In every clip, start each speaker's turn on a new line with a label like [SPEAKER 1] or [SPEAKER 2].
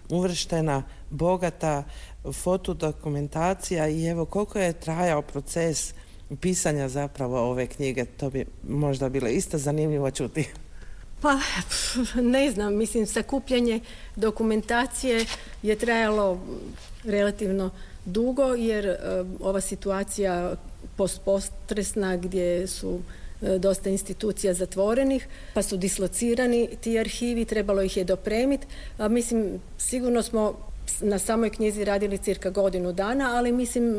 [SPEAKER 1] uvrštena bogata fotodokumentacija i evo koliko je trajao proces pisanja zapravo ove knjige, to bi možda bilo isto zanimljivo čuti.
[SPEAKER 2] Pa, ne znam, mislim, sakupljanje dokumentacije je trajalo relativno dugo jer ova situacija postpotresna gdje su dosta institucija zatvorenih, pa su dislocirani ti arhivi, trebalo ih je dopremiti. Mislim, sigurno smo na samoj knjizi radili cirka godinu dana, ali mislim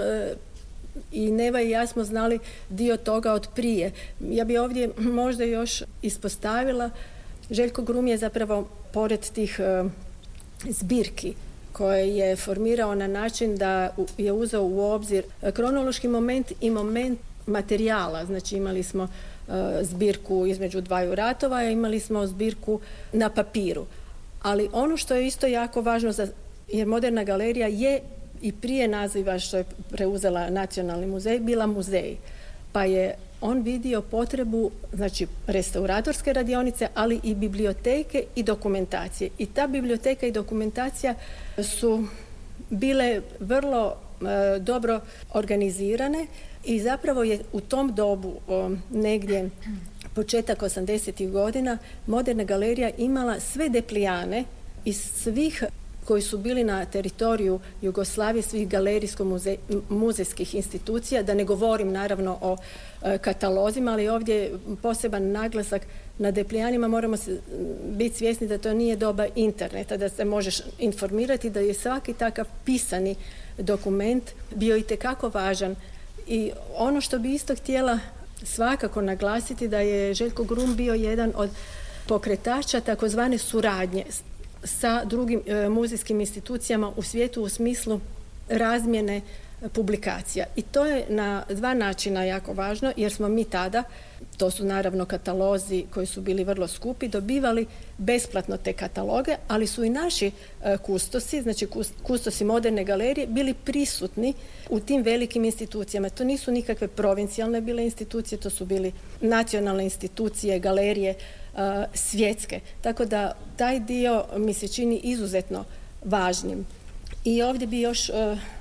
[SPEAKER 2] i Neva i ja smo znali dio toga od prije. Ja bi ovdje možda još ispostavila, Željko Grum je zapravo pored tih zbirki koje je formirao na način da je uzeo u obzir kronološki moment i moment materijala. Znači imali smo zbirku između dvaju ratova, imali smo zbirku na papiru. Ali ono što je isto jako važno, jer Moderna galerija je i prije naziva što je preuzela Nacionalni muzej, bila muzej. Pa je on vidio potrebu, znači, restauratorske radionice, ali i biblioteke i dokumentacije. I ta biblioteka i dokumentacija su bile vrlo dobro organizirane i zapravo je u tom dobu, negdje početak 80. godina, Moderna galerija imala sve deplijane iz svih koji su bili na teritoriju Jugoslavije, svih galerijsko-muzejskih institucija, da ne govorim naravno o katalozima, ali ovdje je poseban naglasak na deplijanima. Moramo biti svjesni da to nije doba interneta, da se možeš informirati, da je svaki takav pisani dokument bio itekako važan. I ono što bi isto htjela svakako naglasiti, da je Željko Grum bio jedan od pokretača takozvane suradnje sa drugim muzejskim institucijama u svijetu u smislu razmjene publikacija. I to je na dva načina jako važno, jer smo mi tada, to su naravno katalozi koji su bili vrlo skupi, dobivali besplatno te kataloge, ali su i naši kustosi, znači kustosi Moderne galerije, bili prisutni u tim velikim institucijama. To nisu nikakve provincijalne bile institucije, to su bili nacionalne institucije, galerije, svjetske. Tako da taj dio mi se čini izuzetno važnim. I ovdje bi još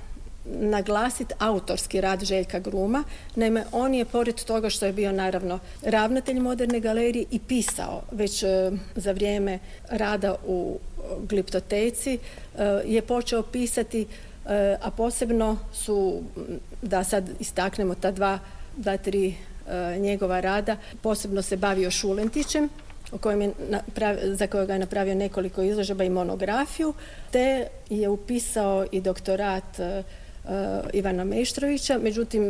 [SPEAKER 2] naglasiti autorski rad Željka Gruma. Naime, on je, pored toga što je bio naravno ravnatelj Moderne galerije, i pisao već za vrijeme rada u Gliptoteci, je počeo pisati, a posebno su, da sad istaknemo ta dva, tri njegova rada, posebno se bavio Šulentićem, za kojega je napravio nekoliko izložba i monografiju, te je upisao i doktorat Ivana Meštrovića, međutim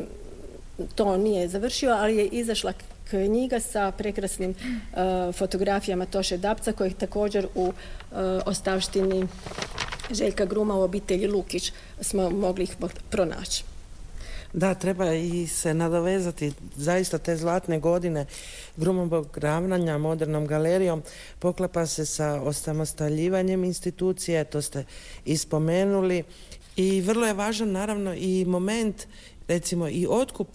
[SPEAKER 2] to nije završio, ali je izašla knjiga sa prekrasnim fotografijama Toše Dapca, kojih također u ostavštini Željka Gruma u obitelji Lukić smo mogli ih pronaći.
[SPEAKER 1] Da, treba i se nadovezati, zaista te zlatne godine Grumovog ravnanja Modernom galerijom poklapa se sa osamostaljivanjem institucije, to ste i spomenuli, i vrlo je važan naravno i moment, recimo, i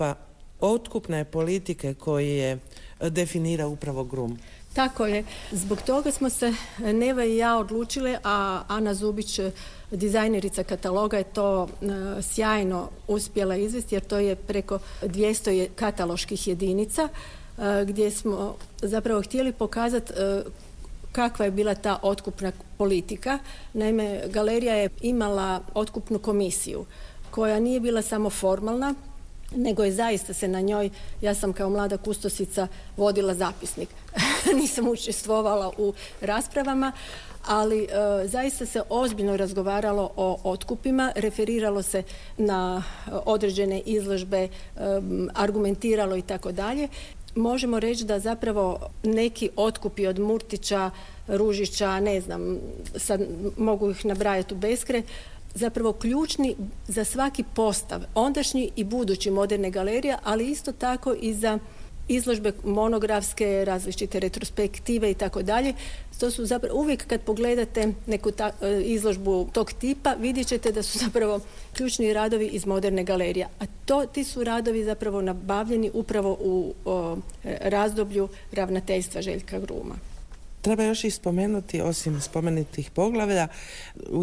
[SPEAKER 1] otkupne politike koji je definira upravo Grum.
[SPEAKER 2] Tako je. Zbog toga smo se Neva i ja odlučile, a Ana Zubić, dizajnerica kataloga, je to sjajno uspjela izvesti, jer to je preko 200 kataloških jedinica, gdje smo zapravo htjeli pokazati kakva je bila ta otkupna politika. Naime, galerija je imala otkupnu komisiju koja nije bila samo formalna, nego je zaista se na njoj, ja sam kao mlada kustosica vodila zapisnik. Nisam učestvovala u raspravama, ali zaista se ozbiljno razgovaralo o otkupima, referiralo se na određene izložbe, argumentiralo i tako dalje. Možemo reći da zapravo neki otkupi od Murtića, Ružića, ne znam, sad mogu ih nabrajati u beskraj, zapravo ključni za svaki postav, ondašnji i budući Moderne galerije, ali isto tako i za izložbe monografske, različite retrospektive i tako dalje. To su zapravo, uvijek kad pogledate neku izložbu tog tipa, vidjet ćete da su zapravo ključni radovi iz Moderne galerije. A ti su radovi zapravo nabavljeni upravo u razdoblju ravnateljstva Željka Gruma.
[SPEAKER 1] Treba još i spomenuti, osim spomenutih poglavlja,